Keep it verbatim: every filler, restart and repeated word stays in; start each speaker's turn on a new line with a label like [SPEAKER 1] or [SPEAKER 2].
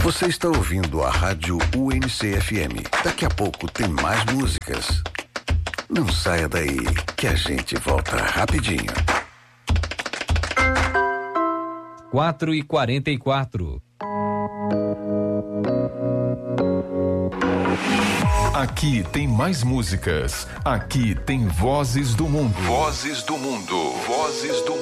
[SPEAKER 1] Você está ouvindo a Rádio U N C F M. Daqui a pouco tem mais músicas. Não saia daí, que a gente volta rapidinho.
[SPEAKER 2] quatro e quarenta e quatro.
[SPEAKER 3] Aqui tem mais músicas. Aqui tem Vozes do Mundo.
[SPEAKER 4] Vozes do Mundo. Vozes do Mundo.